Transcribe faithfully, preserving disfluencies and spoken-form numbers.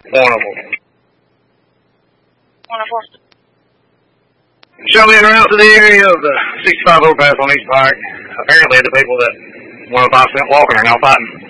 Wonderful. Wonderful. Showing en route to the area of the sixty-five overpass on East Pike. Apparently the people that one of the five cent walking are now fighting.